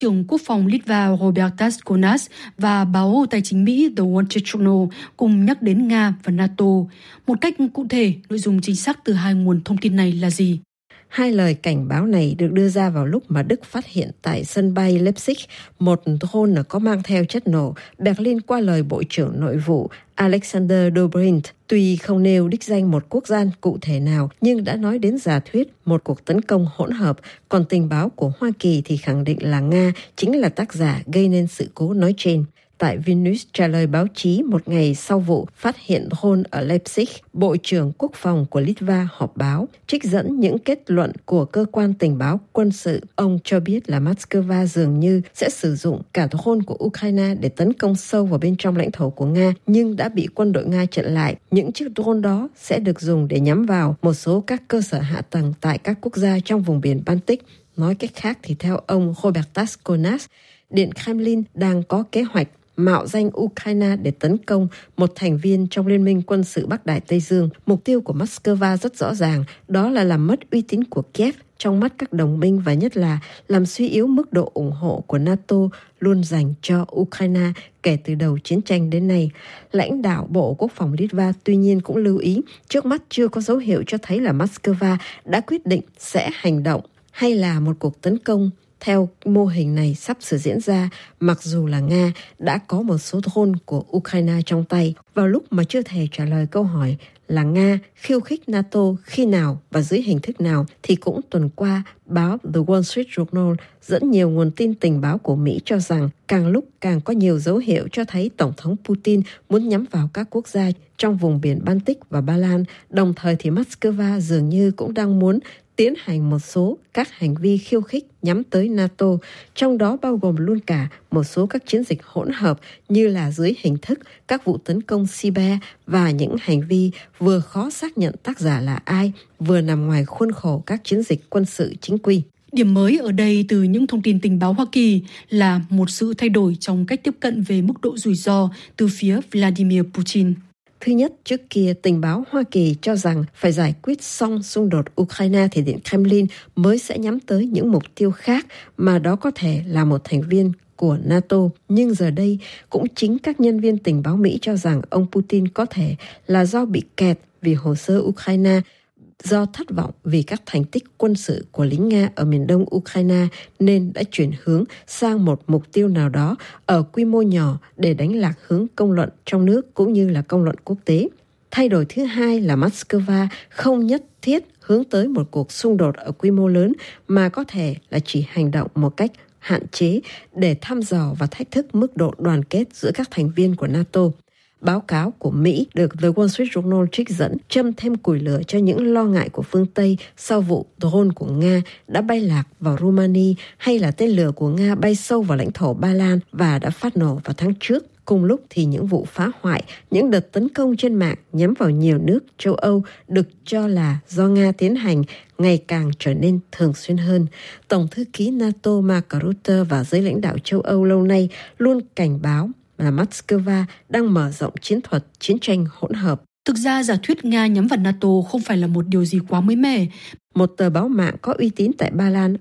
Trưởng Quốc phòng Litva Robertas Konas và báo Tài chính Mỹ The Wall Street Journal cùng nhắc đến Nga và NATO. Một cách cụ thể, nội dung chính xác từ hai nguồn thông tin này là gì? Hai lời cảnh báo này được đưa ra vào lúc mà Đức phát hiện tại sân bay Leipzig một drone có mang theo chất nổ. Berlin qua lời Bộ trưởng Nội vụ Alexander Dobrindt tuy không nêu đích danh một quốc gia cụ thể nào nhưng đã nói đến giả thuyết một cuộc tấn công hỗn hợp, còn tình báo của Hoa Kỳ thì khẳng định là Nga chính là tác giả gây nên sự cố nói trên. Tại Vilnius trả lời báo chí một ngày sau vụ phát hiện drone ở Leipzig, Bộ trưởng Quốc phòng của Litva họp báo, trích dẫn những kết luận của cơ quan tình báo quân sự. Ông cho biết là Moscow dường như sẽ sử dụng cả drone của Ukraine để tấn công sâu vào bên trong lãnh thổ của Nga, nhưng đã bị quân đội Nga chặn lại. Những chiếc drone đó sẽ được dùng để nhắm vào một số các cơ sở hạ tầng tại các quốc gia trong vùng biển Baltic. Nói cách khác thì theo ông Robertas Konas, Điện Kremlin đang có kế hoạch mạo danh Ukraine để tấn công một thành viên trong Liên minh quân sự Bắc Đại Tây Dương. Mục tiêu của Moscow rất rõ ràng, đó là làm mất uy tín của Kiev trong mắt các đồng minh và nhất là làm suy yếu mức độ ủng hộ của NATO luôn dành cho Ukraine kể từ đầu chiến tranh đến nay. Lãnh đạo Bộ Quốc phòng Litva tuy nhiên cũng lưu ý, trước mắt chưa có dấu hiệu cho thấy là Moscow đã quyết định sẽ hành động hay là một cuộc tấn công theo mô hình này sắp sửa diễn ra, mặc dù là Nga đã có một số drone của Ukraine trong tay. Vào lúc mà chưa thể trả lời câu hỏi là Nga khiêu khích NATO khi nào và dưới hình thức nào, thì cũng tuần qua, báo The Wall Street Journal dẫn nhiều nguồn tin tình báo của Mỹ cho rằng càng lúc càng có nhiều dấu hiệu cho thấy Tổng thống Putin muốn nhắm vào các quốc gia trong vùng biển Baltic và Ba Lan. Đồng thời thì Moscow dường như cũng đang muốn tiến hành một số các hành vi khiêu khích nhắm tới NATO, trong đó bao gồm luôn cả một số các chiến dịch hỗn hợp như là dưới hình thức các vụ tấn công cyber và những hành vi vừa khó xác nhận tác giả là ai, vừa nằm ngoài khuôn khổ các chiến dịch quân sự chính quy. Điểm mới ở đây từ những thông tin tình báo Hoa Kỳ là một sự thay đổi trong cách tiếp cận về mức độ rủi ro từ phía Vladimir Putin. Thứ nhất, trước kia tình báo Hoa Kỳ cho rằng phải giải quyết xong xung đột Ukraine thì Điện Kremlin mới sẽ nhắm tới những mục tiêu khác mà đó có thể là một thành viên của NATO. Nhưng giờ đây, cũng chính các nhân viên tình báo Mỹ cho rằng ông Putin có thể là do bị kẹt vì hồ sơ Ukraine, do thất vọng vì các thành tích quân sự của lính Nga ở miền đông Ukraine nên đã chuyển hướng sang một mục tiêu nào đó ở quy mô nhỏ để đánh lạc hướng công luận trong nước cũng như là công luận quốc tế. Thay đổi thứ hai là Moscow không nhất thiết hướng tới một cuộc xung đột ở quy mô lớn mà có thể là chỉ hành động một cách hạn chế để thăm dò và thách thức mức độ đoàn kết giữa các thành viên của NATO. Báo cáo của Mỹ được The Wall Street Journal trích dẫn châm thêm củi lửa cho những lo ngại của phương Tây sau vụ drone của Nga đã bay lạc vào Romania hay là tên lửa của Nga bay sâu vào lãnh thổ Ba Lan và đã phát nổ vào tháng trước. Cùng lúc thì những vụ phá hoại, những đợt tấn công trên mạng nhắm vào nhiều nước châu Âu được cho là do Nga tiến hành ngày càng trở nên thường xuyên hơn. Tổng thư ký NATO Mark Rutte và giới lãnh đạo châu Âu lâu nay luôn cảnh báo là Moscow đang mở rộng chiến thuật chiến tranh hỗn hợp. Thực ra giả thuyết Nga nhắm vào NATO không phải là một điều gì quá mới mẻ. Một tờ báo mạng có uy tín tại Ba Lan,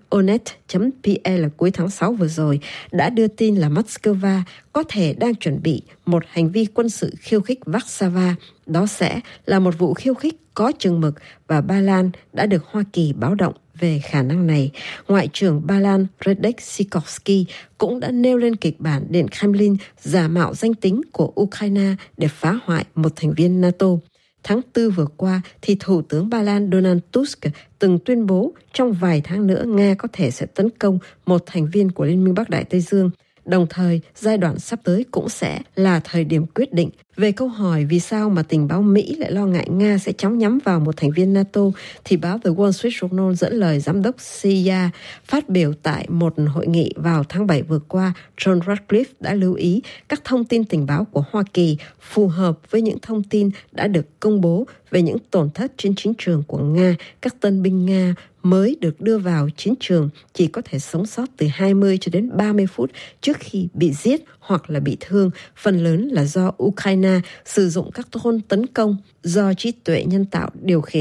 Onet.pe là cuối tháng 6 vừa rồi đã đưa tin là Moscow có thể đang chuẩn bị một hành vi quân sự khiêu khích Warsaw. Đó sẽ là một vụ khiêu khích có chừng mực và Ba Lan đã được Hoa Kỳ báo động về khả năng này. Ngoại trưởng Ba Lan Radek Sikorski cũng đã nêu lên kịch bản Điện Kremlin giả mạo danh tính của Ukraine để phá hoại một thành viên NATO. Tháng 4 vừa qua, thì Thủ tướng Ba Lan Donald Tusk từng tuyên bố trong vài tháng nữa Nga có thể sẽ tấn công một thành viên của Liên minh Bắc Đại Tây Dương. Đồng thời, giai đoạn sắp tới cũng sẽ là thời điểm quyết định. Về câu hỏi vì sao mà tình báo Mỹ lại lo ngại Nga sẽ chóng nhắm vào một thành viên NATO, thì báo The Wall Street Journal dẫn lời giám đốc CIA phát biểu tại một hội nghị vào tháng 7 vừa qua, John Ratcliffe đã lưu ý các thông tin tình báo của Hoa Kỳ phù hợp với những thông tin đã được công bố về những tổn thất trên chiến trường của Nga. Các tân binh Nga mới được đưa vào chiến trường chỉ có thể sống sót từ 20 cho đến 30 phút trước khi bị giết hoặc là bị thương, phần lớn là do Ukraine sử dụng các drone tấn công do trí tuệ nhân tạo điều khiển.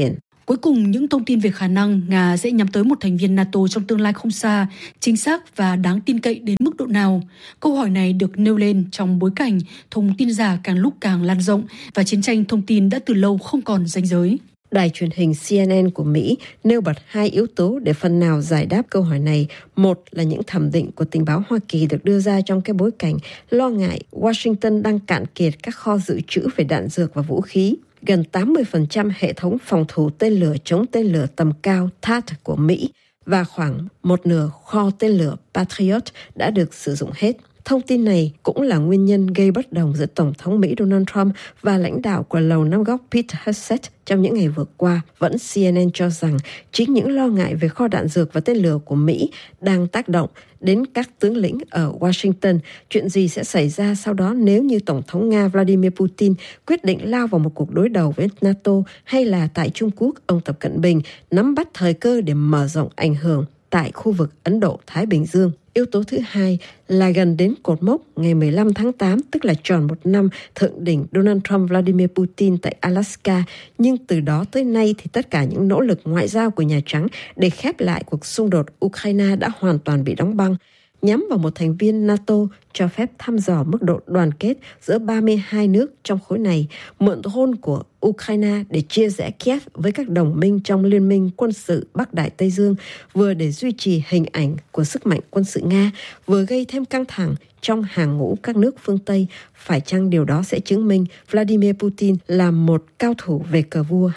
Cuối cùng, những thông tin về khả năng Nga sẽ nhắm tới một thành viên NATO trong tương lai không xa, chính xác và đáng tin cậy đến mức độ nào? Câu hỏi này được nêu lên trong bối cảnh thông tin giả càng lúc càng lan rộng và chiến tranh thông tin đã từ lâu không còn ranh giới. Đài truyền hình CNN của Mỹ nêu bật hai yếu tố để phần nào giải đáp câu hỏi này. Một là những thẩm định của tình báo Hoa Kỳ được đưa ra trong cái bối cảnh lo ngại Washington đang cạn kiệt các kho dự trữ về đạn dược và vũ khí. Gần 80% hệ thống phòng thủ tên lửa chống tên lửa tầm cao THAAD của Mỹ và khoảng một nửa kho tên lửa Patriot đã được sử dụng hết. Thông tin này cũng là nguyên nhân gây bất đồng giữa Tổng thống Mỹ Donald Trump và lãnh đạo của Lầu Năm Góc Pete Hegseth trong những ngày vừa qua. Vẫn CNN cho rằng chính những lo ngại về kho đạn dược và tên lửa của Mỹ đang tác động đến các tướng lĩnh ở Washington. Chuyện gì sẽ xảy ra sau đó nếu như Tổng thống Nga Vladimir Putin quyết định lao vào một cuộc đối đầu với NATO, hay là tại Trung Quốc, ông Tập Cận Bình nắm bắt thời cơ để mở rộng ảnh hưởng tại khu vực Ấn Độ-Thái Bình Dương. Yếu tố thứ hai là gần đến cột mốc ngày 15 tháng 8, tức là tròn một năm thượng đỉnh Donald Trump-Vladimir Putin tại Alaska. Nhưng từ đó tới nay thì tất cả những nỗ lực ngoại giao của Nhà Trắng để khép lại cuộc xung đột Ukraine đã hoàn toàn bị đóng băng. Nhắm vào một thành viên NATO cho phép thăm dò mức độ đoàn kết giữa 32 nước trong khối này, mượn hôn của Ukraine để chia rẽ Kiev với các đồng minh trong Liên minh quân sự Bắc Đại Tây Dương, vừa để duy trì hình ảnh của sức mạnh quân sự Nga, vừa gây thêm căng thẳng trong hàng ngũ các nước phương Tây. Phải chăng điều đó sẽ chứng minh Vladimir Putin là một cao thủ về cờ vua?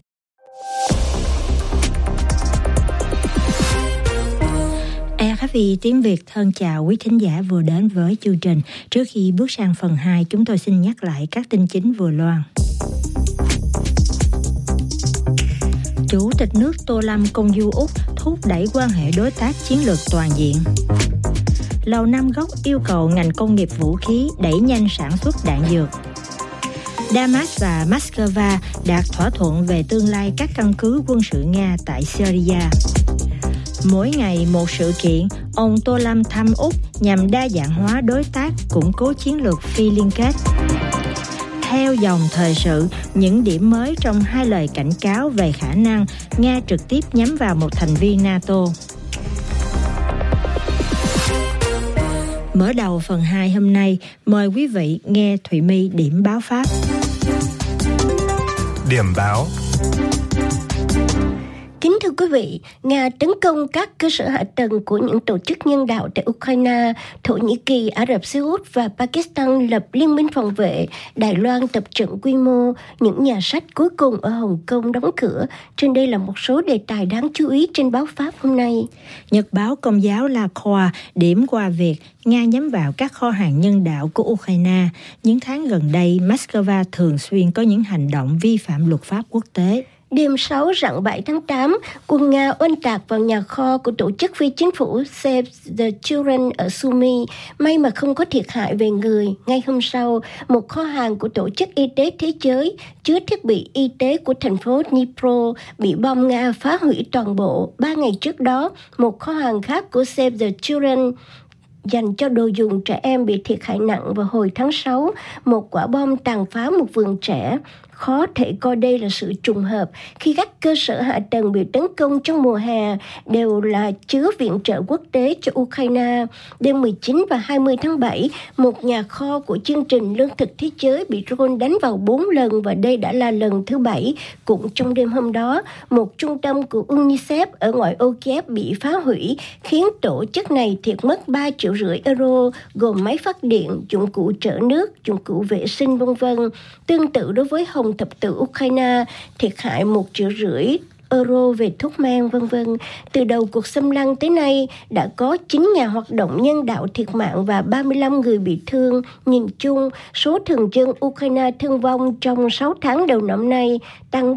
RFI tiếng Việt thân chào quý thính giả vừa đến với chương trình. Trước khi bước sang phần 2, chúng tôi xin nhắc lại các tin chính vừa loan. Chủ tịch nước Tô Lâm công du Úc thúc đẩy quan hệ đối tác chiến lược toàn diện. Lầu Năm Góc yêu cầu ngành công nghiệp vũ khí đẩy nhanh sản xuất đạn dược. Damas và Moscow đạt thỏa thuận về tương lai các căn cứ quân sự Nga tại Syria. Mỗi ngày một sự kiện, ông Tô Lâm thăm Úc nhằm đa dạng hóa đối tác, củng cố chiến lược phi liên kết. Theo dòng thời sự, những điểm mới trong hai lời cảnh cáo về khả năng Nga trực tiếp nhắm vào một thành viên NATO. Mở đầu phần 2 hôm nay, mời quý vị nghe Thụy My điểm báo Pháp. Điểm báo. Kính thưa quý vị, Nga tấn công các cơ sở hạ tầng của những tổ chức nhân đạo tại Ukraine, Thổ Nhĩ Kỳ, Ả Rập Xê Út và Pakistan lập liên minh phòng vệ, Đài Loan tập trận quy mô, những nhà sách cuối cùng ở Hồng Kông đóng cửa. Trên đây là một số đề tài đáng chú ý trên báo Pháp hôm nay. Nhật báo Công giáo La Croix điểm qua việc Nga nhắm vào các kho hàng nhân đạo của Ukraine. Những tháng gần đây, Moscow thường xuyên có những hành động vi phạm luật pháp quốc tế. Đêm 6 rạng 7 tháng 8, quân Nga oanh tạc vào nhà kho của tổ chức phi chính phủ Save the Children ở Sumy. May mà không có thiệt hại về người. Ngay hôm sau, một kho hàng của Tổ chức Y tế Thế giới chứa thiết bị y tế của thành phố Dnipro bị bom Nga phá hủy toàn bộ. 3 ngày trước đó, một kho hàng khác của Save the Children dành cho đồ dùng trẻ em bị thiệt hại nặng vào hồi tháng 6. Một quả bom tàn phá một vườn trẻ. Khó thể coi đây là sự trùng hợp khi các cơ sở hạ tầng bị tấn công trong mùa hè đều là chứa viện trợ quốc tế cho Ukraine. Đêm 19 và 20 tháng 7, một nhà kho của chương trình Lương thực Thế giới bị drone đánh vào 4 lần và đây đã là lần thứ 7. Cũng trong đêm hôm đó, một trung tâm của UNICEF ở ngoại ô Kiev bị phá hủy, khiến tổ chức này thiệt mất 3,5 triệu euro, gồm máy phát điện, dụng cụ chở nước, dụng cụ vệ sinh v.v. Tương tự đối với Hồng Thập tự Ukraine, thiệt hại 1,5 triệu euro về thuốc men v.v. Từ đầu cuộc xâm lăng tới nay, đã có 9 nhà hoạt động nhân đạo thiệt mạng và 35 người bị thương. Nhìn chung, số thường dân Ukraine thương vong trong 6 tháng đầu năm nay tăng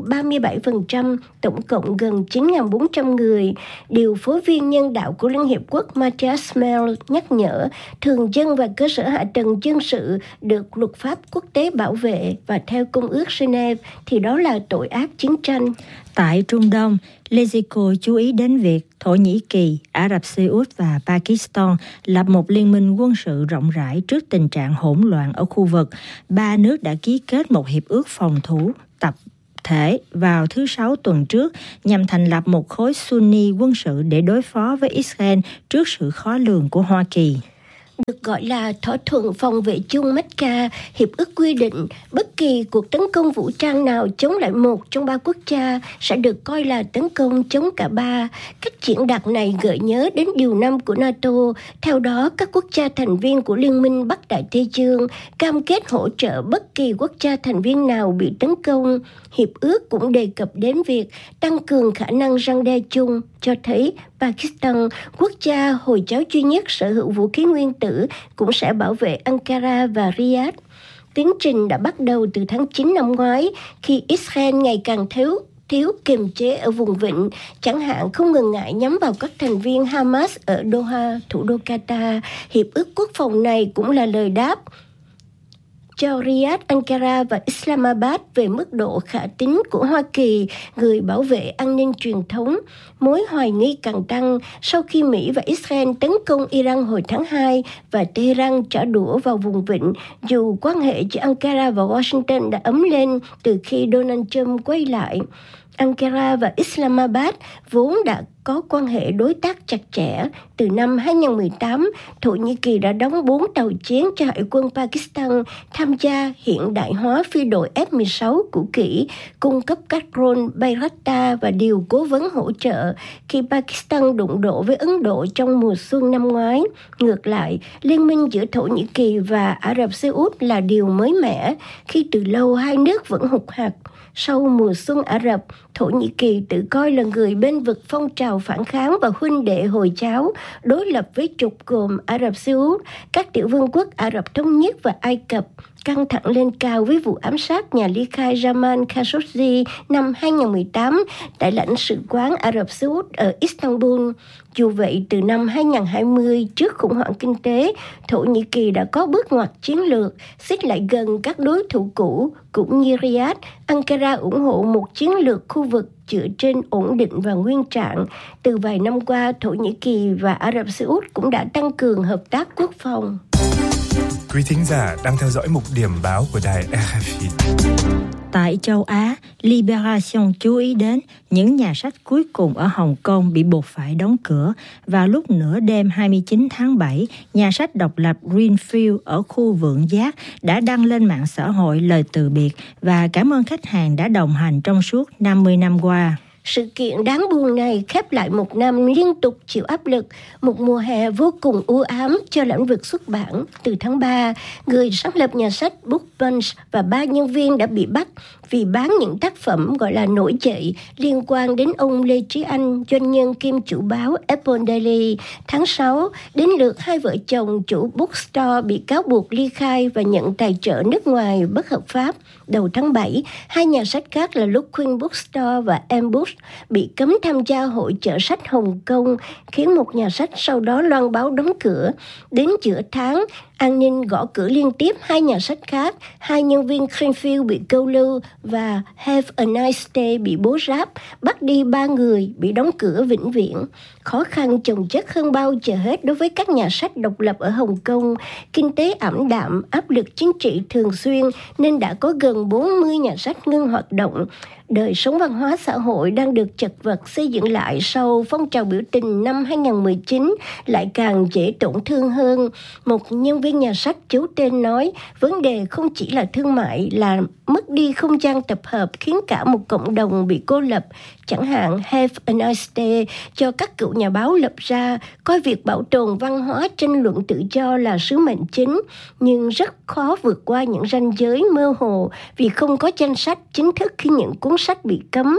37%, tổng cộng gần 9.400 người. Điều phối viên nhân đạo của Liên Hiệp Quốc Matthias Mell nhắc nhở, thường dân và cơ sở hạ tầng dân sự được luật pháp quốc tế bảo vệ và theo Công ước Geneva thì đó là tội ác chiến tranh. Tại Trung Đông, Lezico chú ý đến việc Thổ Nhĩ Kỳ, Ả Rập Xê Út và Pakistan lập một liên minh quân sự rộng rãi trước tình trạng hỗn loạn ở khu vực. 3 nước đã ký kết một hiệp ước phòng thủ thể vào thứ Sáu tuần trước nhằm thành lập một khối Sunni quân sự để đối phó với Israel trước sự khó lường của Hoa Kỳ. Được gọi là thỏa thuận phòng vệ chung Mecca, hiệp ước quy định bất kỳ cuộc tấn công vũ trang nào chống lại một trong ba quốc gia sẽ được coi là tấn công chống cả ba. Cách diễn đạt này gợi nhớ đến điều 5 của NATO. Theo đó, các quốc gia thành viên của Liên minh Bắc Đại Tây Dương cam kết hỗ trợ bất kỳ quốc gia thành viên nào bị tấn công. Hiệp ước cũng đề cập đến việc tăng cường khả năng răn đe chung, cho thấy Pakistan, quốc gia Hồi giáo duy nhất sở hữu vũ khí nguyên tử, cũng sẽ bảo vệ Ankara và Riyadh. Tiến trình đã bắt đầu từ tháng 9 năm ngoái, khi Israel ngày càng thiếu kiềm chế ở vùng vịnh, chẳng hạn không ngần ngại nhắm vào các thành viên Hamas ở Doha, thủ đô Qatar. Hiệp ước quốc phòng này cũng là lời đáp cho Riyadh, Ankara và Islamabad về mức độ khả tín của Hoa Kỳ, người bảo vệ an ninh truyền thống. Mối hoài nghi càng tăng sau khi Mỹ và Israel tấn công Iran hồi tháng 2 và Tehran trả đũa vào vùng vịnh, dù quan hệ giữa Ankara và Washington đã ấm lên từ khi Donald Trump quay lại. Ankara và Islamabad vốn đã có quan hệ đối tác chặt chẽ. Từ năm 2018, Thổ Nhĩ Kỳ đã đóng 4 tàu chiến cho Hải quân Pakistan tham gia hiện đại hóa phi đội F-16 cũ kỹ, cung cấp các drone Bayraktar và điều cố vấn hỗ trợ khi Pakistan đụng độ với Ấn Độ trong mùa xuân năm ngoái. Ngược lại, liên minh giữa Thổ Nhĩ Kỳ và Ả Rập Xê Út là điều mới mẻ, khi từ lâu hai nước vẫn hụt hặc. Sau mùa xuân Ả Rập, Thổ Nhĩ Kỳ tự coi là người bên vực phong trào phản kháng và huynh đệ Hồi giáo đối lập với trục gồm Ả Rập Xê Út, các tiểu vương quốc Ả Rập Thống Nhất và Ai Cập, căng thẳng lên cao với vụ ám sát nhà ly khai Jamal Khashoggi năm 2018 tại lãnh sự quán Ả Rập Xê Út ở Istanbul. Dù vậy, từ năm 2020, trước khủng hoảng kinh tế, Thổ Nhĩ Kỳ đã có bước ngoặt chiến lược, xích lại gần các đối thủ cũ, cũng như Riyadh. Ankara ủng hộ một chiến lược khu vực dựa trên ổn định và nguyên trạng. Từ vài năm qua, Thổ Nhĩ Kỳ và Ả Rập Xê Út cũng đã tăng cường hợp tác quốc phòng. Quý thính giả đang theo dõi mục điểm báo của đài RFI. Tại châu Á, Libération chú ý đến những nhà sách cuối cùng ở Hồng Kông bị buộc phải đóng cửa. Vào lúc nửa đêm 29 tháng 7, nhà sách độc lập Greenfield ở khu Vượng Giác đã đăng lên mạng xã hội lời từ biệt và cảm ơn khách hàng đã đồng hành trong suốt 50 năm qua. Sự kiện đáng buồn này khép lại một năm liên tục chịu áp lực, một mùa hè vô cùng u ám cho lĩnh vực xuất bản. Từ tháng 3, người sáng lập nhà sách Book Punch và 3 nhân viên đã bị bắt vì bán những tác phẩm gọi là nổi dậy liên quan đến ông Lê Trí Anh, doanh nhân kiêm chủ báo Apple Daily. Tháng 6, đến lượt hai vợ chồng chủ bookstore bị cáo buộc ly khai và nhận tài trợ nước ngoài bất hợp pháp. Đầu tháng 7, hai nhà sách khác là Luckin Bookstore và Ambush bị cấm tham gia hội chợ sách Hồng Kông, khiến một nhà sách sau đó loan báo đóng cửa. Đến giữa tháng, an ninh gõ cửa liên tiếp hai nhà sách khác, hai nhân viên Greenfield bị câu lưu và Have a Nice Day bị bố ráp, bắt đi 3 người, bị đóng cửa vĩnh viễn. Khó khăn chồng chất hơn bao giờ hết đối với các nhà sách độc lập ở Hồng Kông. Kinh tế ảm đạm, áp lực chính trị thường xuyên nên đã có gần 40 nhà sách ngưng hoạt động. Đời sống văn hóa xã hội đang được chật vật xây dựng lại sau phong trào biểu tình năm 2019 lại càng dễ tổn thương hơn. Một nhân viên nhà sách giấu tên nói, vấn đề không chỉ là thương mại, là mất đi không gian tập hợp khiến cả một cộng đồng bị cô lập. Chẳng hạn Have a Nice Day cho các cựu nhà báo lập ra, coi việc bảo tồn văn hóa tranh luận tự do là sứ mệnh chính, nhưng rất khó vượt qua những ranh giới mơ hồ vì không có danh sách chính thức khi những cuốn sách bị cấm.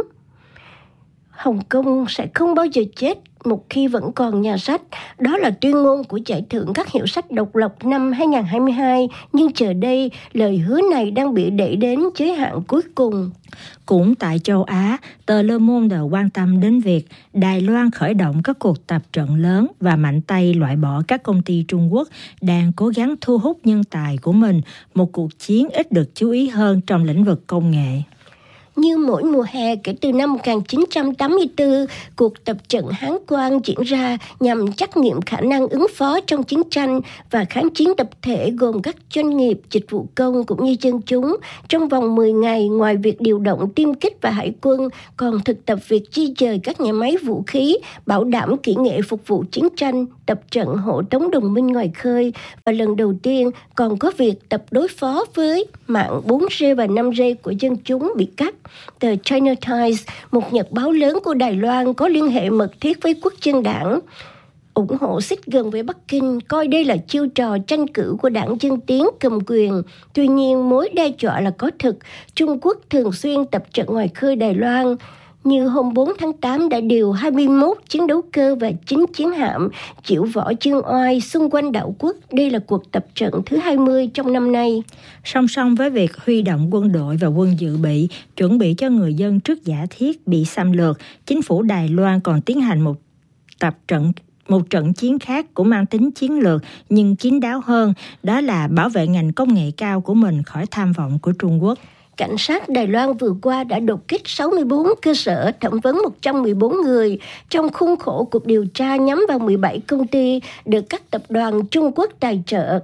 Hồng Kông sẽ không bao giờ chết một khi vẫn còn nhà sách. Đó là tuyên ngôn của giải thưởng các hiệu sách độc lập năm 2022. Nhưng giờ đây, lời hứa này đang bị đẩy đến giới hạn cuối cùng. Cũng tại châu Á, tờ Le Monde quan tâm đến việc Đài Loan khởi động các cuộc tập trận lớn và mạnh tay loại bỏ các công ty Trung Quốc đang cố gắng thu hút nhân tài của mình, một cuộc chiến ít được chú ý hơn trong lĩnh vực công nghệ. Như mỗi mùa hè kể từ năm 1984, cuộc tập trận Hán Quang diễn ra nhằm trắc nghiệm khả năng ứng phó trong chiến tranh và kháng chiến tập thể gồm các doanh nghiệp, dịch vụ công cũng như dân chúng. Trong vòng 10 ngày, ngoài việc điều động tiêm kích và hải quân, còn thực tập việc di dời các nhà máy vũ khí, bảo đảm kỹ nghệ phục vụ chiến tranh, tập trận hộ tống đồng minh ngoài khơi. Và lần đầu tiên còn có việc tập đối phó với mạng 4G và 5G của dân chúng bị cắt. Tờ China Times, một nhật báo lớn của Đài Loan có liên hệ mật thiết với quốc dân đảng, ủng hộ xích gần với Bắc Kinh, coi đây là chiêu trò tranh cử của đảng Dân Tiến cầm quyền. Tuy nhiên, mối đe dọa là có thực. Trung Quốc thường xuyên tập trận ngoài khơi Đài Loan, như hôm 4 tháng 8 đã điều 21 chiến đấu cơ và 9 chiến hạm diễu võ dương oai xung quanh đảo quốc. Đây là cuộc tập trận thứ 20 trong năm nay. Song song với việc huy động quân đội và quân dự bị, chuẩn bị cho người dân trước giả thiết bị xâm lược, chính phủ Đài Loan còn tiến hành một trận chiến khác cũng mang tính chiến lược nhưng kín đáo hơn, đó là bảo vệ ngành công nghệ cao của mình khỏi tham vọng của Trung Quốc. Cảnh sát Đài Loan vừa qua đã đột kích 64 cơ sở, thẩm vấn 114 người trong khuôn khổ cuộc điều tra nhắm vào 17 công ty được các tập đoàn Trung Quốc tài trợ.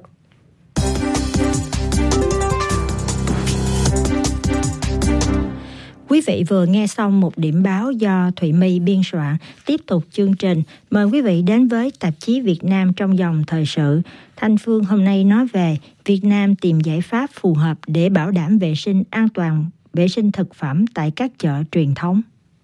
Quý vị vừa nghe xong một điểm báo do Thụy My biên soạn. Tiếp tục chương trình, mời quý vị đến với tạp chí Việt Nam trong dòng thời sự. Thanh Phương hôm nay nói về Việt Nam tìm giải pháp phù hợp để bảo đảm vệ sinh an toàn, vệ sinh thực phẩm tại các chợ truyền thống.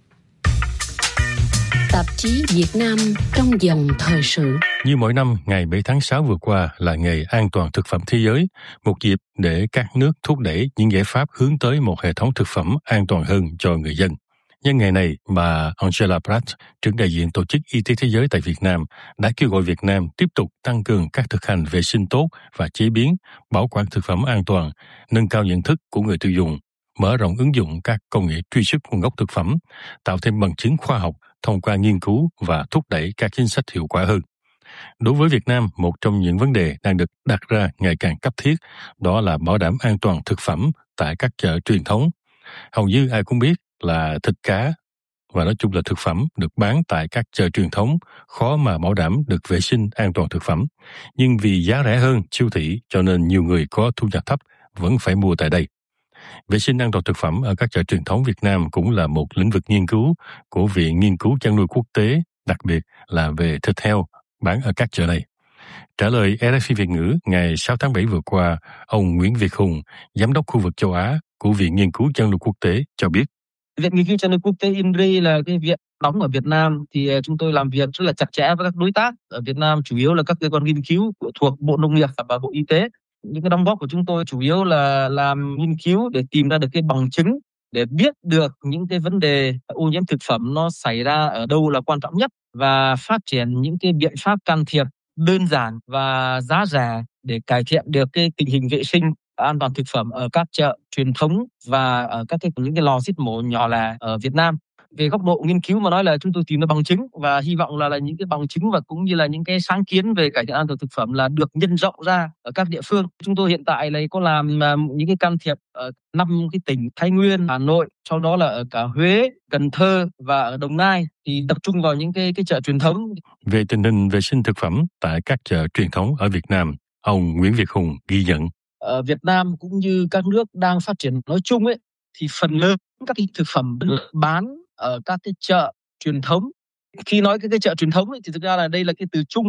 Tạp chí Việt Nam trong dòng thời sự. Như mỗi năm, ngày 7 tháng 6 vừa qua là ngày an toàn thực phẩm thế giới, một dịp để các nước thúc đẩy những giải pháp hướng tới một hệ thống thực phẩm an toàn hơn cho người dân. Nhân ngày này, bà Angela Pratt, trưởng đại diện Tổ chức Y tế Thế giới tại Việt Nam, đã kêu gọi Việt Nam tiếp tục tăng cường các thực hành vệ sinh tốt và chế biến, bảo quản thực phẩm an toàn, nâng cao nhận thức của người tiêu dùng, mở rộng ứng dụng các công nghệ truy xuất nguồn gốc thực phẩm, tạo thêm bằng chứng khoa học thông qua nghiên cứu và thúc đẩy các chính sách hiệu quả hơn. Đối với Việt Nam, một trong những vấn đề đang được đặt ra ngày càng cấp thiết, đó là bảo đảm an toàn thực phẩm tại các chợ truyền thống. Hầu như ai cũng biết là thịt cá và nói chung là thực phẩm được bán tại các chợ truyền thống khó mà bảo đảm được vệ sinh an toàn thực phẩm. Nhưng vì giá rẻ hơn siêu thị cho nên nhiều người có thu nhập thấp vẫn phải mua tại đây. Vệ sinh an toàn thực phẩm ở các chợ truyền thống Việt Nam cũng là một lĩnh vực nghiên cứu của Viện Nghiên cứu Chăn nuôi Quốc tế, đặc biệt là về thịt heo bán ở các chợ này. Trả lời RFI Việt ngữ ngày 6 tháng 7 vừa qua, ông Nguyễn Việt Hùng, Giám đốc khu vực châu Á của Viện Nghiên cứu Chăn nuôi Quốc tế cho biết. Viện Nghiên cứu Chăn nuôi Quốc tế INRI là cái viện đóng ở Việt Nam, thì chúng tôi làm việc rất là chặt chẽ với các đối tác ở Việt Nam, chủ yếu là các cơ quan nghiên cứu thuộc Bộ Nông nghiệp và Bộ Y tế. Những cái đóng góp của chúng tôi chủ yếu là làm nghiên cứu để tìm ra được cái bằng chứng, để biết được những cái vấn đề ô nhiễm thực phẩm nó xảy ra ở đâu là quan trọng nhất, và phát triển những cái biện pháp can thiệp đơn giản và giá rẻ để cải thiện được cái tình hình vệ sinh an toàn thực phẩm ở các chợ truyền thống và ở những cái lò giết mổ nhỏ lẻ ở Việt Nam. Về góc độ nghiên cứu mà nói là chúng tôi tìm ra bằng chứng, và hy vọng là những cái bằng chứng và cũng như là những cái sáng kiến về cải thiện an toàn thực phẩm là được nhân rộng ra ở các địa phương. Chúng tôi hiện tại là có làm những cái can thiệp ở 5 cái tỉnh Thái Nguyên, Hà Nội, sau đó là ở cả Huế, Cần Thơ và ở Đồng Nai, thì tập trung vào những cái chợ truyền thống. Về tình hình vệ sinh thực phẩm tại các chợ truyền thống ở Việt Nam, ông Nguyễn Việt Hùng ghi nhận. Ở Việt Nam cũng như các nước đang phát triển nói chung ấy, thì phần lớn các cái thực phẩm bán ở các cái chợ truyền thống. Khi nói cái chợ truyền thống ấy, thì thực ra là đây là cái từ chung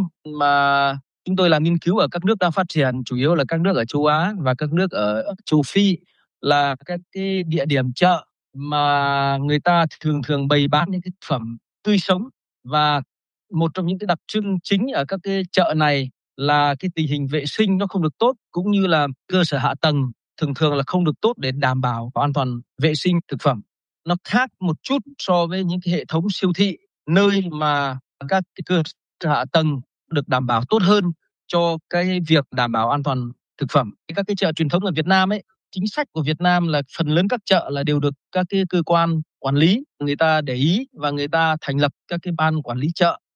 mà chúng tôi làm nghiên cứu ở các nước đang phát triển, chủ yếu là các nước ở châu Á và các nước ở châu Phi, là các cái địa điểm chợ mà người ta thường bày bán những cái thực phẩm tươi sống. Và một trong những cái đặc trưng chính ở các cái chợ này là cái tình hình vệ sinh nó không được tốt, cũng như là cơ sở hạ tầng thường là không được tốt để đảm bảo an toàn vệ sinh thực phẩm. Nó khác một chút so với những cái hệ thống siêu thị, nơi mà các cái cơ sở hạ tầng được đảm bảo tốt hơn cho cái việc đảm bảo an toàn thực phẩm. Các cái chợ truyền thống ở Việt Nam ấy, chính sách của Việt Nam là phần lớn các chợ là đều được các cái cơ quan quản lý người ta để ý, và người ta thành lập các cái ban quản lý chợ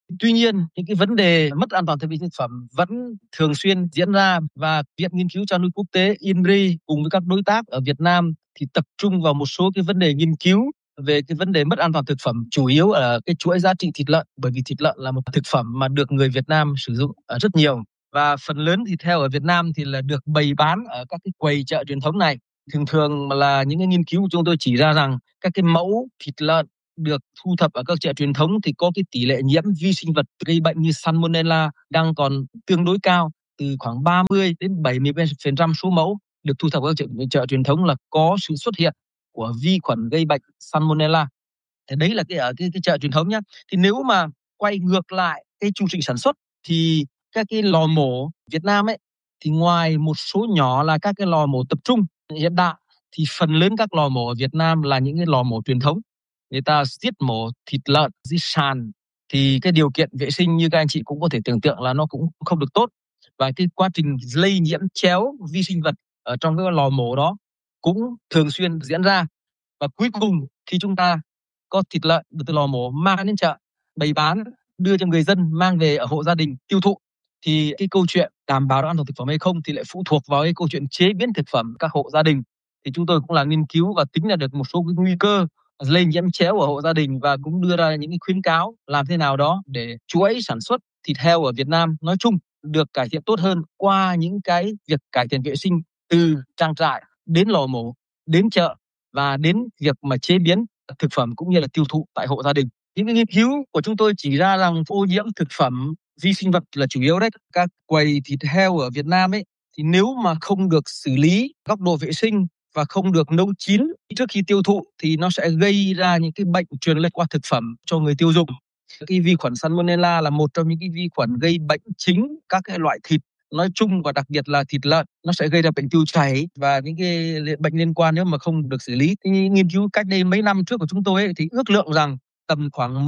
Tuy nhiên, những cái vấn đề mất an toàn thực phẩm vẫn thường xuyên diễn ra và Viện Nghiên cứu Chăn nuôi Quốc tế INRI cùng với các đối tác ở Việt Nam thì tập trung vào một số cái vấn đề nghiên cứu về cái vấn đề mất an toàn thực phẩm, chủ yếu ở cái chuỗi giá trị thịt lợn, bởi vì thịt lợn là một thực phẩm mà được người Việt Nam sử dụng rất nhiều và phần lớn thịt heo ở Việt Nam thì là được bày bán ở các cái quầy chợ truyền thống này. Thường là những cái nghiên cứu của chúng tôi chỉ ra rằng các cái mẫu thịt lợn được thu thập ở các chợ truyền thống thì có cái tỷ lệ nhiễm vi sinh vật gây bệnh như Salmonella đang còn tương đối cao, từ khoảng 30 đến 70% số mẫu được thu thập ở các chợ truyền thống là có sự xuất hiện của vi khuẩn gây bệnh Salmonella. Thế đấy là ở cái chợ truyền thống nhá. Thì nếu mà quay ngược lại cái chu trình sản xuất thì các cái lò mổ Việt Nam ấy thì ngoài một số nhỏ là các cái lò mổ tập trung hiện đại thì phần lớn các lò mổ ở Việt Nam là những cái lò mổ truyền thống. Người ta giết mổ thịt lợn dưới sàn thì cái điều kiện vệ sinh như các anh chị cũng có thể tưởng tượng là nó cũng không được tốt và cái quá trình lây nhiễm chéo vi sinh vật ở trong cái lò mổ đó cũng thường xuyên diễn ra. Và cuối cùng khi chúng ta có thịt lợn từ lò mổ mang đến chợ bày bán, đưa cho người dân mang về ở hộ gia đình tiêu thụ thì cái câu chuyện đảm bảo an toàn thực phẩm hay không thì lại phụ thuộc vào cái câu chuyện chế biến thực phẩm các hộ gia đình. Thì chúng tôi cũng là nghiên cứu và tính ra được một số cái nguy cơ lây nhiễm chéo ở hộ gia đình và cũng đưa ra những cái khuyến cáo làm thế nào đó để chuỗi sản xuất thịt heo ở Việt Nam nói chung được cải thiện tốt hơn qua những cái việc cải thiện vệ sinh từ trang trại đến lò mổ, đến chợ và đến việc mà chế biến thực phẩm cũng như là tiêu thụ tại hộ gia đình. Những cái nghiên cứu của chúng tôi chỉ ra rằng ô nhiễm thực phẩm vi sinh vật là chủ yếu đấy. Các quầy thịt heo ở Việt Nam ấy thì nếu mà không được xử lý góc độ vệ sinh và không được nấu chín trước khi tiêu thụ thì nó sẽ gây ra những cái bệnh truyền lây qua thực phẩm cho người tiêu dùng. Cái vi khuẩn Salmonella là một trong những cái vi khuẩn gây bệnh chính các cái loại thịt nói chung và đặc biệt là thịt lợn. Nó sẽ gây ra bệnh tiêu chảy và những cái bệnh liên quan nếu mà không được xử lý. Cái nghiên cứu cách đây mấy năm trước của chúng tôi ấy, thì ước lượng rằng tầm khoảng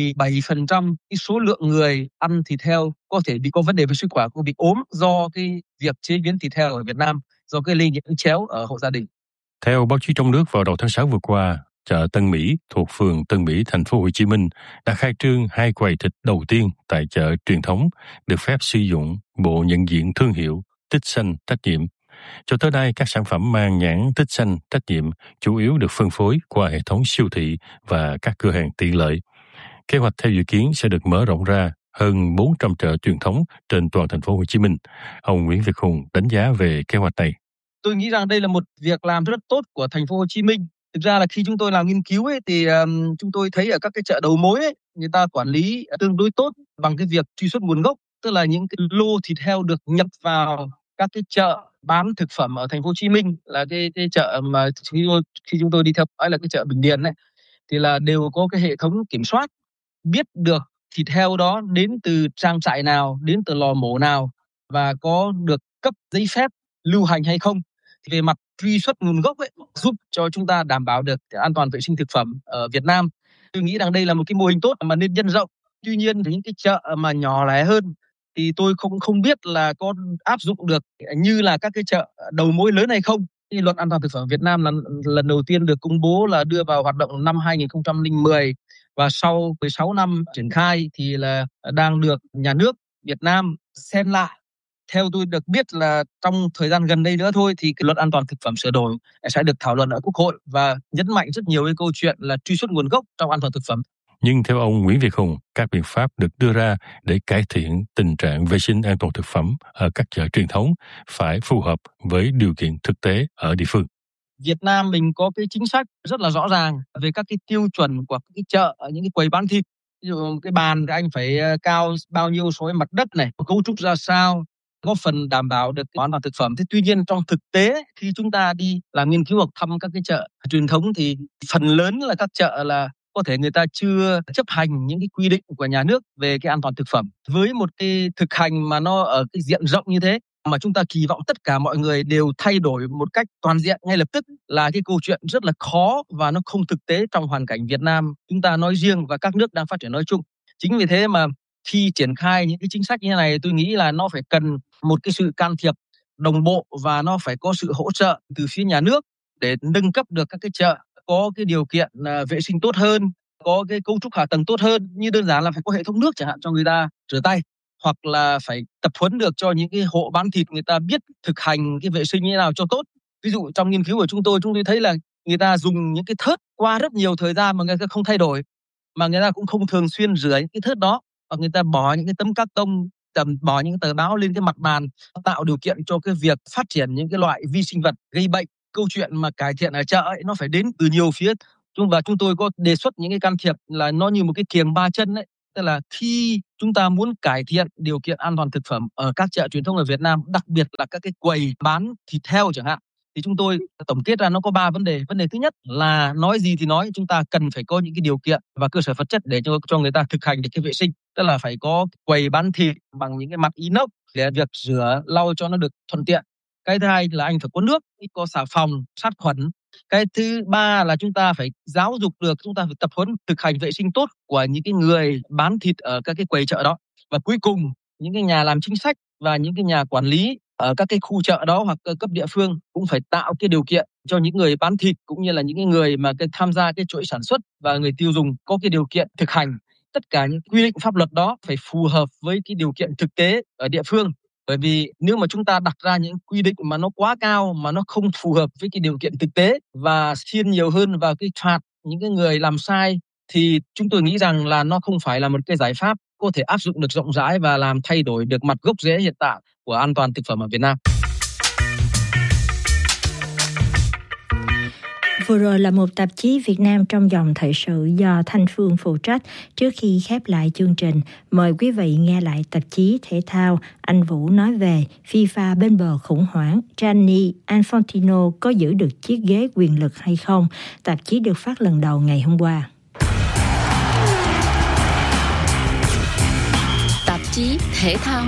17% cái số lượng người ăn thịt heo có thể có vấn đề về sức khỏe, có bị ốm do cái việc chế biến thịt heo ở Việt Nam, do cái lây nhiễm chéo ở hộ gia đình. Theo báo chí trong nước, vào đầu tháng 6 vừa qua, chợ Tân Mỹ thuộc phường Tân Mỹ, thành phố Hồ Chí Minh đã khai trương 2 quầy thịt đầu tiên tại chợ truyền thống được phép sử dụng bộ nhận diện thương hiệu Tích Xanh Trách Nhiệm. Cho tới nay, các sản phẩm mang nhãn Tích Xanh Trách Nhiệm chủ yếu được phân phối qua hệ thống siêu thị và các cửa hàng tiện lợi. Kế hoạch theo dự kiến sẽ được mở rộng ra hơn 400 chợ truyền thống trên toàn thành phố Hồ Chí Minh. Ông Nguyễn Việt Hùng đánh giá về kế hoạch này. Tôi nghĩ rằng đây là một việc làm rất tốt của thành phố Hồ Chí Minh. Thực ra là khi chúng tôi làm nghiên cứu ấy, thì chúng tôi thấy ở các cái chợ đầu mối ấy, người ta quản lý tương đối tốt bằng cái việc truy xuất nguồn gốc, tức là những cái lô thịt heo được nhập vào các cái chợ bán thực phẩm ở thành phố Hồ Chí Minh, là cái chợ mà khi chúng tôi đi theo dõi là cái chợ Bình Điền này, thì là đều có cái hệ thống kiểm soát, biết được thịt heo đó đến từ trang trại nào, đến từ lò mổ nào và có được cấp giấy phép lưu hành hay không. Về mặt truy xuất nguồn gốc ấy, giúp cho chúng ta đảm bảo được an toàn vệ sinh thực phẩm ở Việt Nam. Tôi nghĩ rằng đây là một cái mô hình tốt mà nên nhân rộng. Tuy nhiên những cái chợ mà nhỏ lẻ hơn thì tôi không biết là có áp dụng được như là các cái chợ đầu mối lớn hay không. Cái luật an toàn thực phẩm Việt Nam lần đầu tiên được công bố là đưa vào hoạt động năm 2010 và sau 16 năm triển khai thì là đang được nhà nước Việt Nam xem lại. Theo tôi được biết là trong thời gian gần đây nữa thôi thì cái luật an toàn thực phẩm sửa đổi sẽ được thảo luận ở Quốc hội và nhấn mạnh rất nhiều cái câu chuyện là truy xuất nguồn gốc trong an toàn thực phẩm. Nhưng theo ông Nguyễn Việt Hùng, các biện pháp được đưa ra để cải thiện tình trạng vệ sinh an toàn thực phẩm ở các chợ truyền thống phải phù hợp với điều kiện thực tế ở địa phương. Việt Nam mình có cái chính sách rất là rõ ràng về các cái tiêu chuẩn của cái chợ ở những cái quầy bán thịt. Ví dụ cái bàn thì anh phải cao bao nhiêu so với mặt đất này, cấu trúc ra sao, góp phần đảm bảo được an toàn thực phẩm. Thế tuy nhiên trong thực tế khi chúng ta đi làm nghiên cứu hoặc thăm các cái chợ truyền thống thì phần lớn là các chợ là có thể người ta chưa chấp hành những cái quy định của nhà nước về cái an toàn thực phẩm. Với một cái thực hành mà nó ở cái diện rộng như thế mà chúng ta kỳ vọng tất cả mọi người đều thay đổi một cách toàn diện ngay lập tức là cái câu chuyện rất là khó và nó không thực tế trong hoàn cảnh Việt Nam chúng ta nói riêng và các nước đang phát triển nói chung. Chính vì thế mà khi triển khai những cái chính sách như thế này, tôi nghĩ là nó phải cần một cái sự can thiệp đồng bộ và nó phải có sự hỗ trợ từ phía nhà nước để nâng cấp được các cái chợ có cái điều kiện vệ sinh tốt hơn, có cái cấu trúc hạ tầng tốt hơn, như đơn giản là phải có hệ thống nước chẳng hạn cho người ta rửa tay, hoặc là phải tập huấn được cho những cái hộ bán thịt người ta biết thực hành cái vệ sinh như thế nào cho tốt. Ví dụ trong nghiên cứu của chúng tôi thấy là người ta dùng những cái thớt qua rất nhiều thời gian mà người ta không thay đổi, mà người ta cũng không thường xuyên rửa những cái thớt đó, hoặc người ta bỏ những cái tấm cát tông, bỏ những cái tờ báo lên cái mặt bàn, tạo điều kiện cho cái việc phát triển những cái loại vi sinh vật gây bệnh. Câu chuyện mà cải thiện ở chợ ấy, nó phải đến từ nhiều phía. Và chúng tôi có đề xuất những cái can thiệp là nó như một cái kiềng ba chân ấy. Tức là khi chúng ta muốn cải thiện điều kiện an toàn thực phẩm ở các chợ truyền thống ở Việt Nam, đặc biệt là các cái quầy bán thịt heo chẳng hạn, thì chúng tôi tổng kết ra nó có 3 vấn đề. Vấn đề thứ nhất là nói gì thì nói, chúng ta cần phải có những cái điều kiện và cơ sở vật chất để cho người ta thực hành được cái vệ sinh. Tức là phải có quầy bán thịt bằng những cái mặt inox để việc rửa lau cho nó được thuận tiện. Cái thứ hai là anh phải có nước, có xà phòng, sát khuẩn. Cái thứ ba là chúng ta phải giáo dục được, chúng ta phải tập huấn thực hành vệ sinh tốt của những cái người bán thịt ở các cái quầy chợ đó. Và cuối cùng, những cái nhà làm chính sách và những cái nhà quản lý ở các cái khu chợ đó hoặc cấp địa phương cũng phải tạo cái điều kiện cho những người bán thịt cũng như là những cái người mà tham gia cái chuỗi sản xuất và người tiêu dùng có cái điều kiện thực hành. Tất cả những quy định pháp luật đó phải phù hợp với cái điều kiện thực tế ở địa phương. Bởi vì nếu mà chúng ta đặt ra những quy định mà nó quá cao, mà nó không phù hợp với cái điều kiện thực tế và xiên nhiều hơn vào cái phạt những cái người làm sai, thì chúng tôi nghĩ rằng là nó không phải là một cái giải pháp có thể áp dụng được rộng rãi và làm thay đổi được mặt gốc rễ hiện tại của an toàn thực phẩm ở Việt Nam. Vừa rồi là một tạp chí Việt Nam trong dòng thời sự do Thanh Phương phụ trách. Trước khi khép lại chương trình, mời quý vị nghe lại tạp chí thể thao. Anh Vũ nói về FIFA bên bờ khủng hoảng, Gianni Infantino có giữ được chiếc ghế quyền lực hay không? Tạp chí được phát lần đầu ngày hôm qua. Tạp chí thể thao.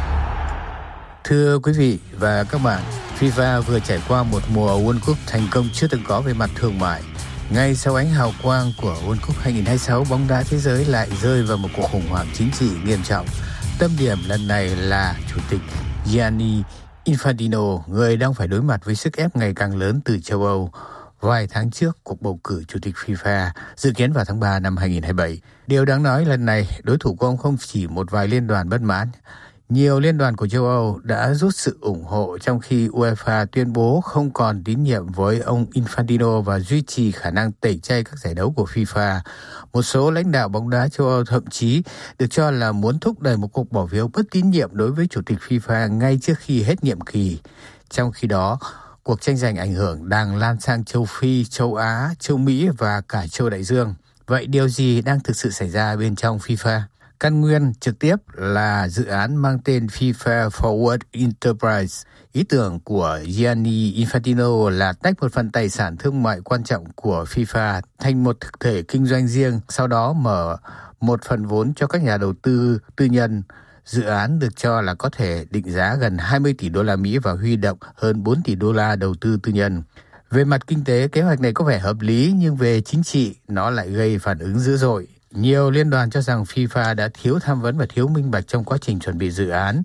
Thưa quý vị và các bạn, FIFA vừa trải qua một mùa World Cup thành công chưa từng có về mặt thương mại. Ngay sau ánh hào quang của World Cup 2026, bóng đá thế giới lại rơi vào một cuộc khủng hoảng chính trị nghiêm trọng. Tâm điểm lần này là Chủ tịch Gianni Infantino, người đang phải đối mặt với sức ép ngày càng lớn từ châu Âu. Vài tháng trước, cuộc bầu cử Chủ tịch FIFA dự kiến vào tháng 3 năm 2027. Điều đáng nói lần này, đối thủ của ông không chỉ một vài liên đoàn bất mãn. Nhiều liên đoàn của châu Âu đã rút sự ủng hộ trong khi UEFA tuyên bố không còn tín nhiệm với ông Infantino và duy trì khả năng tẩy chay các giải đấu của FIFA. Một số lãnh đạo bóng đá châu Âu thậm chí được cho là muốn thúc đẩy một cuộc bỏ phiếu bất tín nhiệm đối với Chủ tịch FIFA ngay trước khi hết nhiệm kỳ. Trong khi đó, cuộc tranh giành ảnh hưởng đang lan sang châu Phi, châu Á, châu Mỹ và cả châu Đại Dương. Vậy điều gì đang thực sự xảy ra bên trong FIFA? Căn nguyên trực tiếp là dự án mang tên FIFA Forward Enterprise. Ý tưởng của Gianni Infantino là tách một phần tài sản thương mại quan trọng của FIFA thành một thực thể kinh doanh riêng, sau đó mở một phần vốn cho các nhà đầu tư tư nhân. Dự án được cho là có thể định giá gần 20 tỷ đô la Mỹ và huy động hơn 4 tỷ đô la đầu tư tư nhân. Về mặt kinh tế, kế hoạch này có vẻ hợp lý, nhưng về chính trị, nó lại gây phản ứng dữ dội. Nhiều liên đoàn cho rằng FIFA đã thiếu tham vấn và thiếu minh bạch trong quá trình chuẩn bị dự án.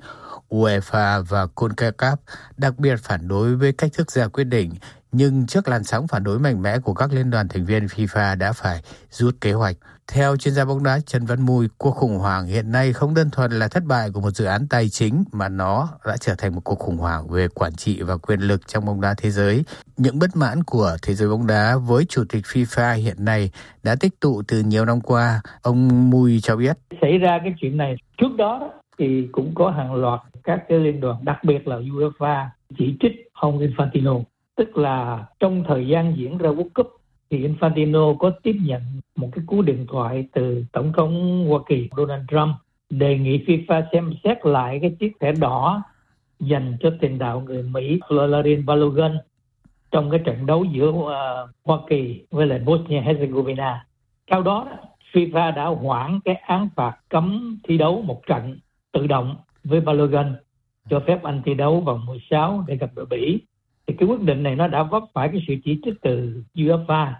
UEFA và CONCACAF đặc biệt phản đối với cách thức ra quyết định, nhưng trước làn sóng phản đối mạnh mẽ của các liên đoàn thành viên, FIFA đã phải rút kế hoạch. Theo chuyên gia bóng đá Trần Văn Mùi, cuộc khủng hoảng hiện nay không đơn thuần là thất bại của một dự án tài chính, mà nó đã trở thành một cuộc khủng hoảng về quản trị và quyền lực trong bóng đá thế giới. Những bất mãn của thế giới bóng đá với Chủ tịch FIFA hiện nay đã tích tụ từ nhiều năm qua. Ông Mùi cho biết. Xảy ra cái chuyện này trước đó thì cũng có hàng loạt các cái liên đoàn, đặc biệt là UEFA, chỉ trích ông Infantino. Tức là trong thời gian diễn ra World Cup thì Infantino có tiếp nhận một cái cú điện thoại từ Tổng thống Hoa Kỳ Donald Trump đề nghị FIFA xem xét lại cái chiếc thẻ đỏ dành cho tiền đạo người Mỹ Florin Balogun trong cái trận đấu giữa Hoa Kỳ với lại Bosnia-Herzegovina. Sau đó FIFA đã hoãn cái án phạt cấm thi đấu một trận tự động với Balogun, cho phép anh thi đấu vào mùa 6 để gặp đội Bỉ. Thì cái quyết định này nó đã vấp phải cái sự chỉ trích từ UEFA,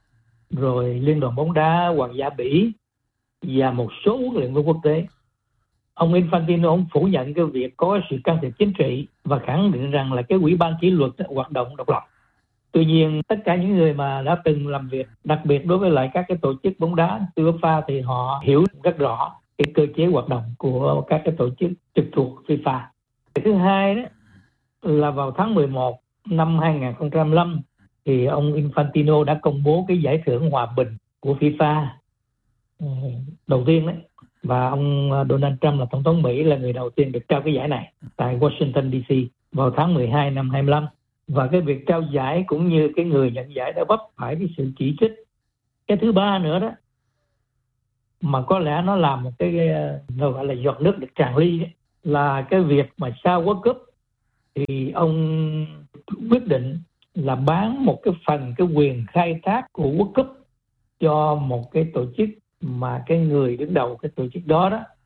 rồi Liên đoàn bóng đá Hoàng gia Bỉ và một số huấn luyện viên quốc tế. Ông Infantino ông phủ nhận cái việc có sự can thiệp chính trị và khẳng định rằng là cái ủy ban kỷ luật hoạt động độc lập. Tuy nhiên tất cả những người mà đã từng làm việc, đặc biệt đối với lại các cái tổ chức bóng đá UEFA thì họ hiểu rất rõ cái cơ chế hoạt động của các cái tổ chức trực thuộc FIFA. Thứ hai đó là vào tháng 11 năm 2005 thì ông Infantino đã công bố cái giải thưởng hòa bình của FIFA đầu tiên đấy. Và ông Donald Trump là tổng thống Mỹ là người đầu tiên được trao cái giải này tại Washington DC vào tháng 12 năm 25. Và cái việc trao giải cũng như cái người nhận giải đã vấp phải cái sự chỉ trích. Cái thứ ba nữa đó mà có lẽ nó làm một cái nó gọi là giọt nước được tràn ly đấy, là cái việc mà sau World Cup thì ông quyết định là bán một cái phần cái quyền khai thác của World Cup cho một cái tổ chức mà cái người đứng đầu cái tổ chức đó đó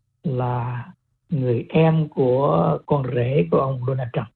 là người em của con rể của ông Donald Trump.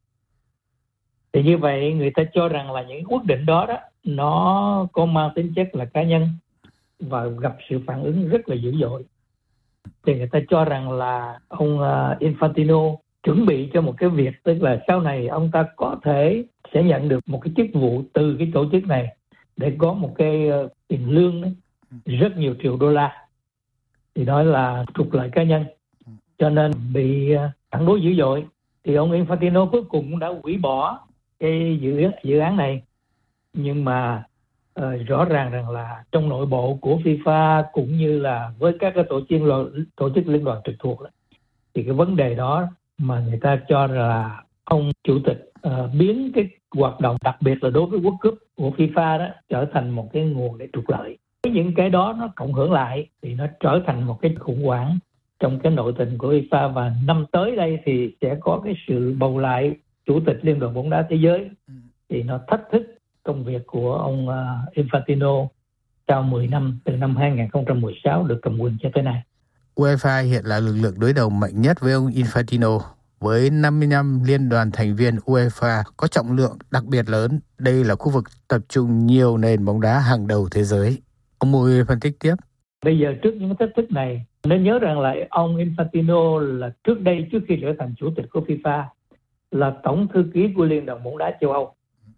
Thì như vậy người ta cho rằng là những quyết định đó đó nó có mang tính chất là cá nhân và gặp sự phản ứng rất là dữ dội. Thì người ta cho rằng là ông Infantino chuẩn bị cho một cái việc, tức là sau này ông ta có thể sẽ nhận được một cái chức vụ từ cái tổ chức này để có một cái tiền lương đấy, rất nhiều triệu đô la. Thì đó là trục lợi cá nhân, cho nên bị phản đối dữ dội. Thì ông Infantino cuối cùng cũng đã hủy bỏ cái dự án này. Nhưng mà rõ ràng rằng là trong nội bộ của FIFA cũng như là với các cái tổ chức liên đoàn trực thuộc đó, thì cái vấn đề đó mà người ta cho là ông chủ tịch biến cái hoạt động đặc biệt là đối với World Cup của FIFA đó trở thành một cái nguồn để trục lợi. Những cái đó nó cộng hưởng lại thì nó trở thành một cái khủng hoảng trong cái nội tình của FIFA. Và năm tới đây thì sẽ có cái sự bầu lại chủ tịch Liên đoàn bóng đá thế giới, thì nó thách thức công việc của ông Infantino sau 10 năm từ năm 2016 được cầm quyền cho tới nay. UEFA hiện là lực lượng đối đầu mạnh nhất với ông Infantino. Với 55 liên đoàn thành viên UEFA có trọng lượng đặc biệt lớn, đây là khu vực tập trung nhiều nền bóng đá hàng đầu thế giới. Ông Mùi phân tích tiếp. Bây giờ trước những thách thức này, nên nhớ rằng là ông Infantino là trước đây, trước khi trở thành chủ tịch của FIFA, là tổng thư ký của Liên đoàn bóng đá châu Âu.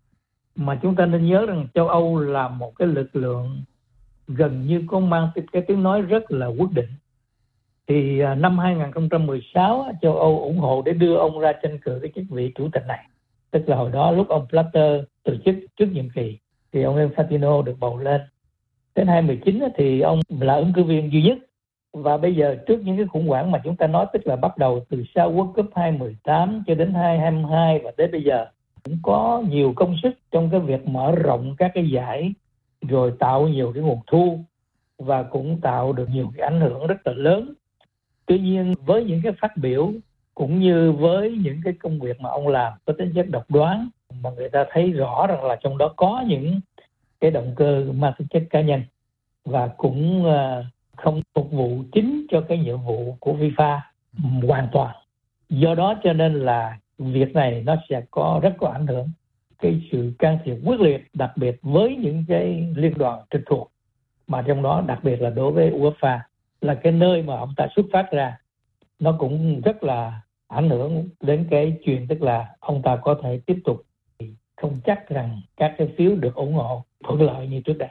Mà chúng ta nên nhớ rằng châu Âu là một cái lực lượng gần như có mang cái tiếng nói rất là quyết định. Thì năm 2016 châu Âu ủng hộ để đưa ông ra tranh cử cái chức vị chủ tịch này. Tức là hồi đó lúc ông Blatter từ chức trước nhiệm kỳ thì ông Infantino được bầu lên. Đến 2019 thì ông là ứng cử viên duy nhất. Và bây giờ trước những cái khủng hoảng mà chúng ta nói, tức là bắt đầu từ sau World Cup 2018 cho đến 2022 và đến bây giờ, cũng có nhiều công sức trong cái việc mở rộng các cái giải, rồi tạo nhiều cái nguồn thu và cũng tạo được nhiều cái ảnh hưởng rất là lớn. Tuy nhiên với những cái phát biểu cũng như với những cái công việc mà ông làm có tính chất độc đoán, mà người ta thấy rõ rằng là trong đó có những cái động cơ mang tính chất cá nhân và cũng không phục vụ chính cho cái nhiệm vụ của FIFA hoàn toàn. Do đó cho nên là việc này nó sẽ rất có ảnh hưởng. Cái sự can thiệp quyết liệt, đặc biệt với những cái liên đoàn trực thuộc, mà trong đó đặc biệt là đối với UEFA là cái nơi mà ông ta xuất phát ra, nó cũng rất là ảnh hưởng đến cái chuyện, tức là ông ta có thể tiếp tục, không chắc rằng các cái phiếu được ủng hộ thuận lợi như trước đây.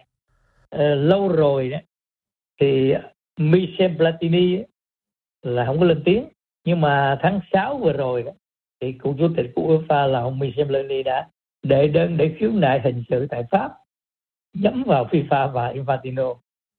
Lâu rồi đó thì Michel Platini là không có lên tiếng, nhưng mà tháng 6 vừa rồi đó thì cựu chủ tịch của UEFA là ông Michel Platini đã đệ đơn để khiếu nại hình sự tại Pháp nhắm vào FIFA và Infantino.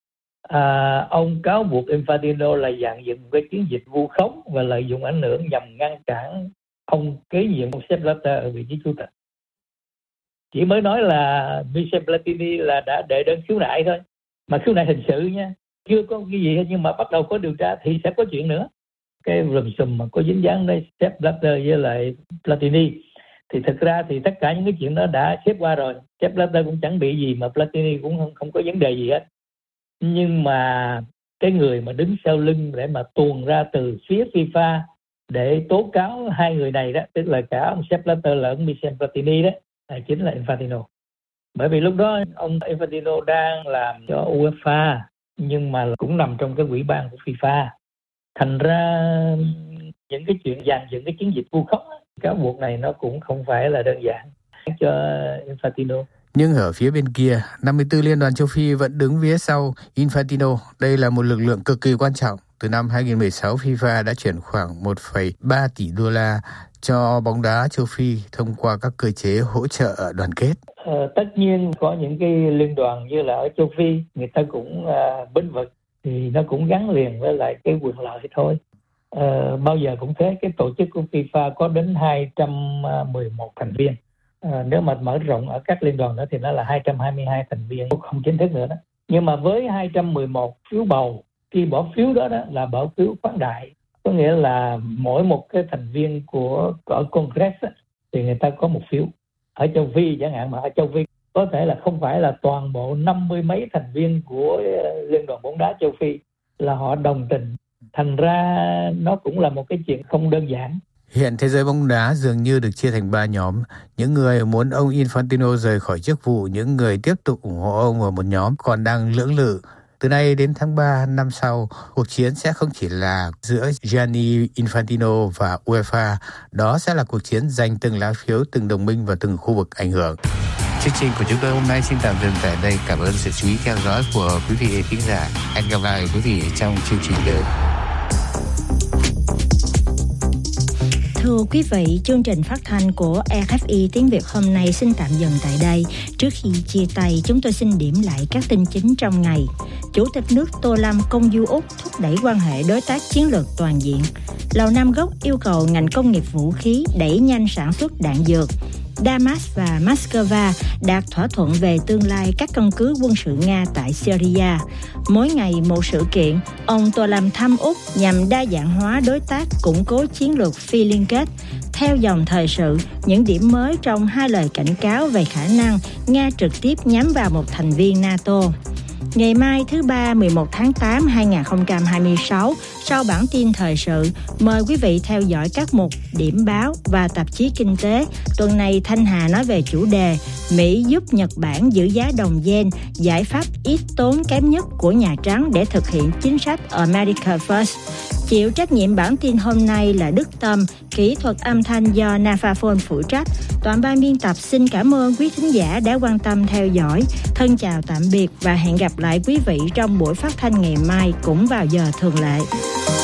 Ông cáo buộc Infantino là dàn dựng một cái chiến dịch vu khống và lợi dụng ảnh hưởng nhằm ngăn cản ông kế nhiệm ông Sepp Blatter ở vị trí chủ tịch. Chỉ mới nói là Michel Platini là đã đệ đơn khiếu nại thôi, mà khiếu nại hình sự nha, chưa có cái gì hết, nhưng mà bắt đầu có điều tra thì sẽ có chuyện nữa. Cái lùm xùm mà có dính dáng đến Sepp Blatter với lại Platini thì thực ra thì tất cả những cái chuyện đó đã xếp qua rồi. Sepp Blatter cũng chẳng bị gì, mà Platini cũng không có vấn đề gì hết. Nhưng mà cái người mà đứng sau lưng để mà tuồn ra từ phía FIFA để tố cáo hai người này đó, tức là cả ông Sepp Blatter là ông Michel Platini đó, chính là Infantino. Bởi vì lúc đó ông Infantino đang làm cho UEFA nhưng mà cũng nằm trong cái ủy ban của FIFA. Thành ra những cái chuyện dàn dựng cái chiến dịch vu khống, cáo buộc này nó cũng không phải là đơn giản. cho Infantino. Nhưng ở phía bên kia, 54 liên đoàn châu Phi vẫn đứng phía sau Infantino. Đây là một lực lượng cực kỳ quan trọng. Từ năm 2016, FIFA đã chuyển khoảng 1,3 tỷ đô la cho bóng đá châu Phi thông qua các cơ chế hỗ trợ đoàn kết. Tất nhiên có những cái liên đoàn như là ở châu Phi, người ta cũng bênh vực, thì nó cũng gắn liền với lại cái quyền lợi thôi. Bao giờ cũng thế, cái tổ chức của FIFA có đến 211 thành viên. Nếu mà mở rộng ở các liên đoàn nữa thì nó là 222 thành viên không chính thức nữa đó. Nhưng mà với 211 phiếu bầu, khi bỏ phiếu đó là bỏ phiếu khoáng đại, có nghĩa là mỗi một cái thành viên ở Congress thì người ta có một phiếu. Ở châu Phi chẳng hạn, mà ở châu Phi có thể là không phải là toàn bộ 50 mấy thành viên của Liên đoàn bóng đá châu Phi là họ đồng tình. Thành ra nó cũng là một cái chuyện không đơn giản. Hiện thế giới bóng đá dường như được chia thành 3 nhóm. Những người muốn ông Infantino rời khỏi chức vụ, những người tiếp tục ủng hộ ông và một nhóm còn đang lưỡng lự. Từ nay đến tháng 3 năm sau, cuộc chiến sẽ không chỉ là giữa Gianni Infantino và UEFA, đó sẽ là cuộc chiến giành từng lá phiếu, từng đồng minh và từng khu vực ảnh hưởng. Chương trình của chúng tôi hôm nay xin tạm dừng tại đây. Cảm ơn sự chú ý theo dõi của quý vị khán giả. Hẹn gặp lại quý vị trong chương trình tới. Thưa quý vị, chương trình phát thanh của RFI tiếng Việt hôm nay xin tạm dừng tại đây. Trước khi chia tay, chúng tôi xin điểm lại các tin chính trong ngày. Chủ tịch nước Tô Lâm công du Úc thúc đẩy quan hệ đối tác chiến lược toàn diện. Lầu Năm Góc yêu cầu ngành công nghiệp vũ khí đẩy nhanh sản xuất đạn dược. Damas và Moscow đạt thỏa thuận về tương lai các căn cứ quân sự Nga tại Syria. Mỗi ngày một sự kiện, ông Tô Lâm thăm Úc nhằm đa dạng hóa đối tác, củng cố chiến lược phi liên kết. Theo dòng thời sự, những điểm mới trong hai lời cảnh cáo về khả năng Nga trực tiếp nhắm vào một thành viên NATO. Ngày mai thứ Ba 11 tháng 8 2026, sau bản tin thời sự, mời quý vị theo dõi các mục điểm báo và tạp chí kinh tế. Tuần này Thanh Hà nói về chủ đề Mỹ giúp Nhật Bản giữ giá đồng yen, giải pháp ít tốn kém nhất của Nhà Trắng để thực hiện chính sách America First. Chịu trách nhiệm bản tin hôm nay là Đức Tâm, kỹ thuật âm thanh do Nafaphone phụ trách. Toàn ban biên tập xin cảm ơn quý thính giả đã quan tâm theo dõi. Thân chào tạm biệt và hẹn gặp lại quý vị trong buổi phát thanh ngày mai cũng vào giờ thường lệ.